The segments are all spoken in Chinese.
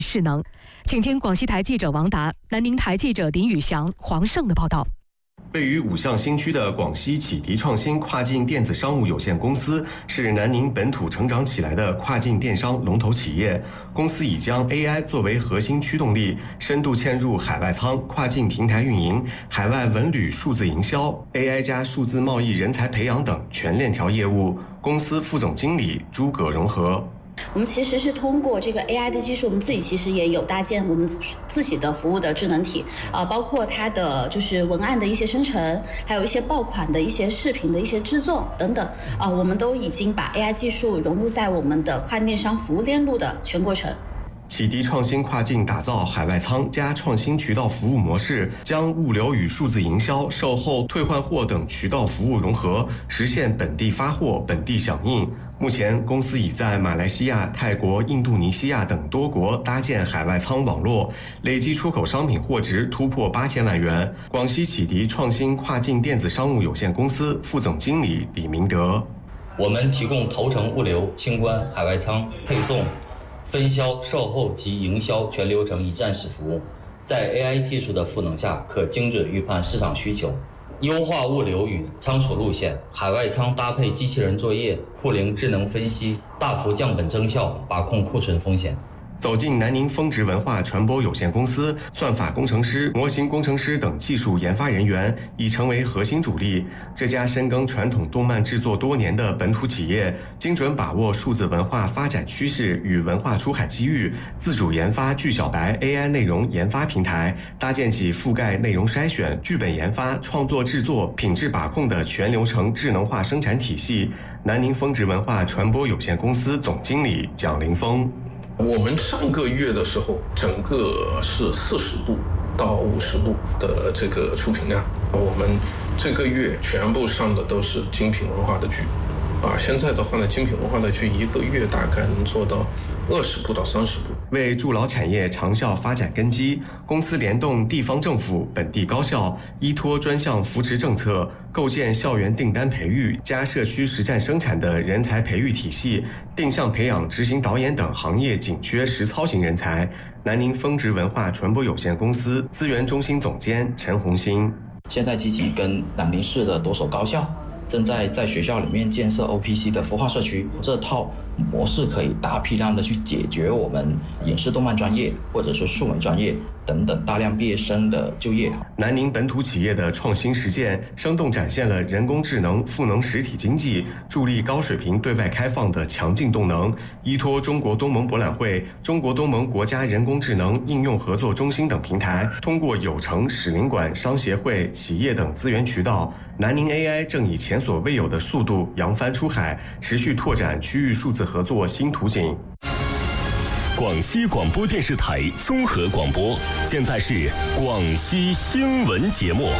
势能。请听广西台记者王达、南宁台记者林宇翔、黄胜的报道。 位于五巷新区的广西启迪创新跨境电子商务有限公司是南宁本土成长起来的跨境电商龙头企业。公司已将 AI 作为核心驱动力，深度嵌入海外仓、跨境平台运营、海外文旅数字营销、AI 加数字贸易人才培养等全链条业务。公司副总经理诸葛融合。 我们其实是通过这个 AI 的技术，我们自己其实也有搭建我们自己的服务的智能体，包括它的就是文案的一些生成，还有一些爆款的一些视频的一些制作等等，我们都已经把 AI 技术融入在我们的跨境电商服务链路的全过程。 启迪创新跨境打造海外仓加创新渠道服务模式，将物流与数字营销、售后退换货等渠道服务融合，实现本地发货、本地响应。目前，公司已在马来西亚、泰国、印度尼西亚等多国搭建海外仓网络，累计出口商品货值突破8000万元。广西启迪创新跨境电子商务有限公司副总经理李明德： 我们提供头程物流、清关、海外仓、配送、分销、售后及营销全流程一站式服务，在 AI 技术的赋能下，可精准预判市场需求，优化物流与仓储路线，海外仓搭配机器人作业、库灵智能分析，大幅降本增效，把控库存风险。 走进南宁峰值文化传播有限公司，算法工程师、模型工程师等技术研发人员已成为核心主力。这家深耕传统动漫制作多年的本土企业，精准把握数字文化发展趋势与文化出海机遇，自主研发聚小白 AI 内容研发平台，搭建起覆盖内容筛选、剧本研发、创作制作、品质把控的全流程智能化生产体系。南宁峰值文化传播有限公司总经理蒋凌峰： 我们上个月的时候，整个是40部到50部的这个出品量。我们这个月全部上的都是精品文化的剧，现在的话呢，精品文化的剧一个月大概能做到20部到30部。 为筑牢产业长效发展根基，公司联动地方政府、本地高校，依托专项扶持政策，构建校园订单培育加社区实战生产的人才培育体系，定向培养执行导演等行业紧缺实操型人才。南宁峰值文化传播有限公司资源中心总监陈红星： 现在积极跟南宁市的多所高校正在学校里面建设 OPC 的孵化社区，这套模式可以大批量的去解决我们影视动漫专业或者说数媒专业等等大量毕业生的就业。 南宁本土企业的创新实践，生动展现了人工智能赋能实体经济、助力高水平对外开放的强劲动能。依托中国东盟博览会、中国东盟国家人工智能应用合作中心等平台，通过有成、使领馆、商协会、企业等资源渠道，南宁 AI 正以前所未有的速度扬帆出海，持续拓展区域数字合作新途径。 广西广播电视台综合广播，现在是广西新闻节目。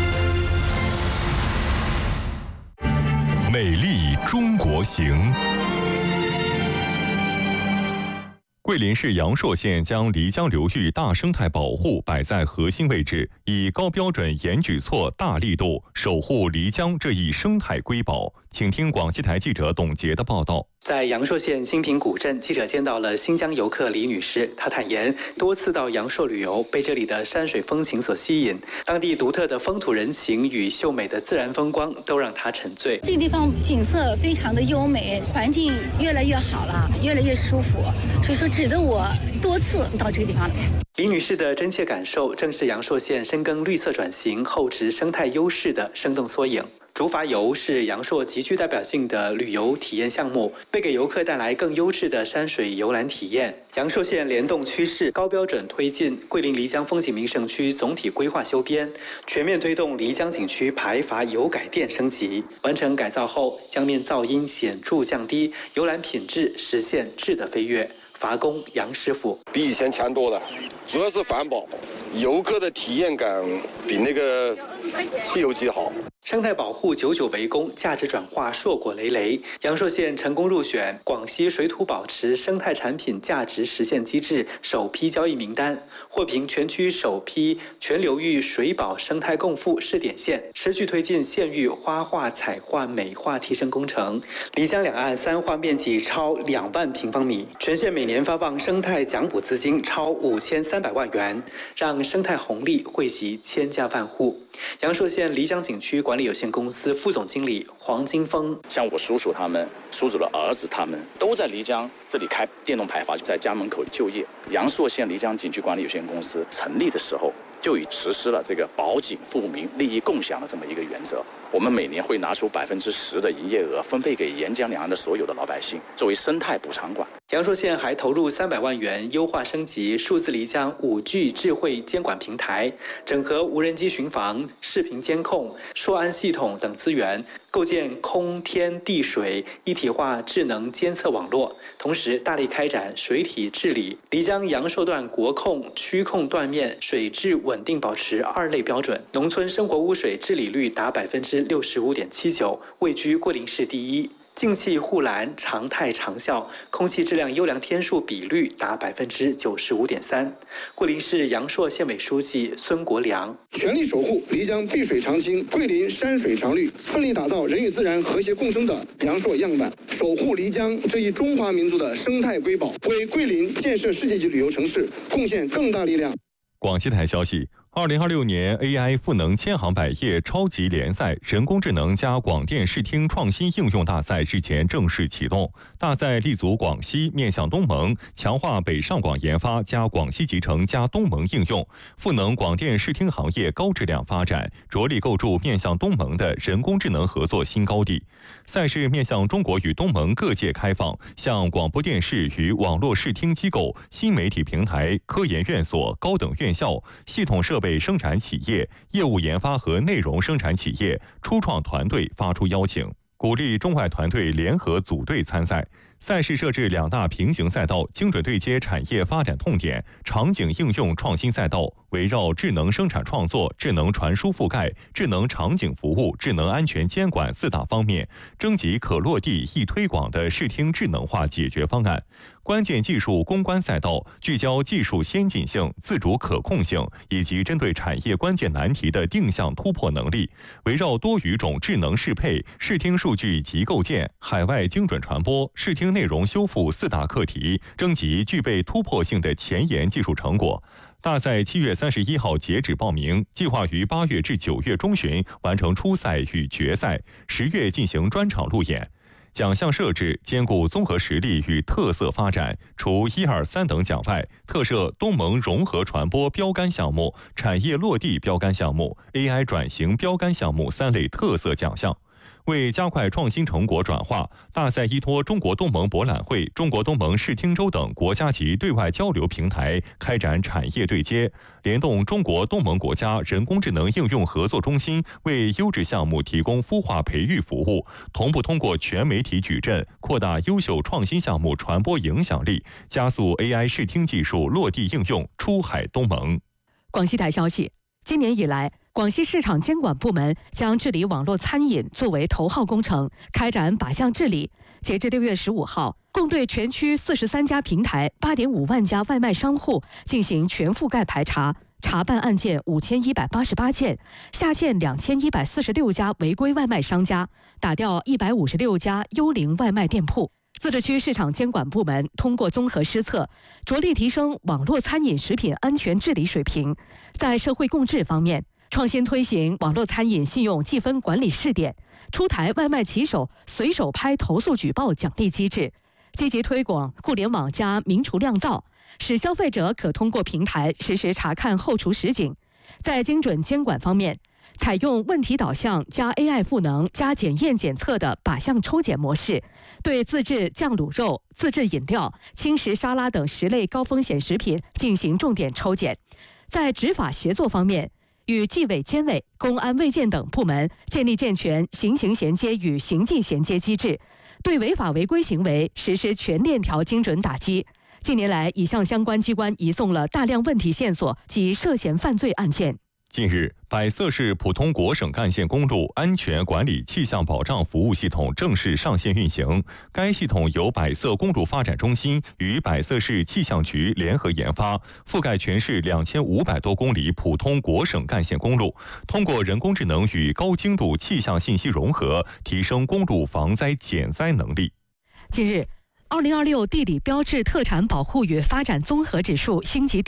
美丽中国行。桂林市阳朔县将漓江流域大生态保护摆在核心位置，以高标准、严举措、大力度守护漓江这一生态瑰宝。请听广西台记者董洁的报道。 在阳朔县新平古镇，记者见到了新疆游客李女士。她坦言，多次到阳朔旅游，被这里的山水风情所吸引，当地独特的风土人情与秀美的自然风光都让她沉醉。 这个地方景色非常的优美，环境越来越好了，越来越舒服，所以说值得我多次到这个地方来。 李女士的真切感受，正是阳朔县深耕绿色转型、厚植生态优势的生动缩影。竹筏游是阳朔极具代表性的旅游体验项目，会给游客带来更优质的山水游览体验。阳朔县联动趋势，高标准推进桂林漓江风景名胜区总体规划修编，全面推动漓江景区排筏游改电升级。完成改造后，江面噪音显著降低，游览品质实现质的飞跃。筏工杨师傅： 比以前强多了，主要是环保，游客的体验感比那个西游记好。 生态保护久久为功，价值转化硕果累累。阳朔县成功入选广西水土保持生态产品价值实现机制首批交易名单，获评全区首批全流域水保生态共富试点县，持续推进县域花卉彩画美化提升工程。漓江两岸3化面积超2万平方米，全县每年发放生态奖补资金超5300万元，让生态红利惠及千家万户。阳朔县漓江景区管理有限公司副总经理黄金峰， 像我叔叔他们、叔叔的儿子他们都在漓江这里开电动排发，在家门口就业。阳朔县漓江景区管理有限公司成立的时候，就已实施了这个保景富民利益共享的这么一个原则。我们每年会拿出10%的营业额分配给沿江两岸的所有的老百姓，作为生态补偿款。 阳朔县还投入300万元优化升级数字漓江5G 智慧监管平台，整合无人机巡防、视频监控、硕安系统等资源，构建空天地水一体化智能监测网络，同时大力开展水体治理。漓江阳朔段国控、区控段面水质稳定保持2类标准，农村生活污水治理率达65.79%，位居桂林市第一。净气护栏常态长效，空气质量优良天数比率达95.3%。桂林市阳朔县委书记孙国良， 全力守护漓江碧水长青，桂林山水常绿，奋力打造人与自然和谐共生的阳朔样板，守护漓江这一中华民族的生态瑰宝，为桂林建设世界级旅游城市贡献更大力量。 广西台消息，2026年 AI 赋能千行百业超级联赛人工智能加广电视听创新应用大赛日前正式启动。大赛立足广西，面向东盟，强化北上广研发加广西集成加东盟应用，赋能广电视听行业高质量发展，着力构筑面向东盟的人工智能合作新高地。赛事面向中国与东盟各界开放，向广播电视与网络视听机构、新媒体平台、科研院所、高等院校、系统设备生产企业、业务研发和内容生产企业、初创团队发出邀请，鼓励中外团队联合组队参赛。赛事设置2大平行赛道，精准对接产业发展痛点，场景应用创新赛道围绕智能生产创作、智能传输覆盖、智能场景服务、智能安全监管4大方面，征集可落地易推广的视听智能化解决方案。关键技术攻关赛道聚焦技术先进性、自主可控性以及针对产业关键难题的定向突破能力，围绕多语种智能适配、视听数据集构建、海外精准传播、视听内容修复4大课题，征集具备突破性的前沿技术成果。大赛7月31号截止报名，计划于8月至9月中旬完成初赛与决赛，10月进行专场路演。奖项设置兼顾综合实力与特色发展，除1、2、3等奖外，特设东盟融合传播标杆项目、产业落地标杆项目、AI 转型标杆项目3类特色奖项。为加快创新成果转化，大赛依托中国东盟博览会、中国东盟视听周等国家级对外交流平台开展产业对接，联动中国东盟国家人工智能应用合作中心为优质项目提供孵化培育服务，同步通过全媒体矩阵扩大优秀创新项目传播影响力，加速 AI 视听技术落地应用出海东盟。 广西台消息，今年以来，广西市场监管部门将治理网络餐饮作为头号工程，开展靶向治理。截至6月15号，共对全区43家平台、8.5万家外卖商户进行全覆盖排查，查办案件5188件，下线2146家违规外卖商家，打掉156家幽灵外卖店铺。自治区市场监管部门通过综合施策，着力提升网络餐饮食品安全治理水平。在社会共治方面，创新推行网络餐饮信用记分管理试点，出台外卖骑手随手拍投诉举报奖励机制，积极推广互联网加明厨亮灶，使消费者可通过平台实时查看后厨实景。在精准监管方面，采用问题导向加 AI 赋能加检验检测的靶向抽检模式，对自制酱卤肉、自制饮料、轻食沙拉等10类高风险食品进行重点抽检。在执法协作方面，与纪委监委、公安卫健等部门建立健全行刑衔接与刑纪衔接机制，对违法违规行为实施全链条精准打击。近年来，已向相关机关移送了大量问题线索及涉嫌犯罪案件。 近日，百色市普通国省干线公路安全管理气象保障服务系统正式上线运行。该系统由百色公路发展中心与百色市气象局联合研发，覆盖全市2500多公里普通国省干线公路。通过人工智能与高精度气象信息融合，提升公路防灾减灾能力。 近日，2026地理标志特产保护与发展综合指数星级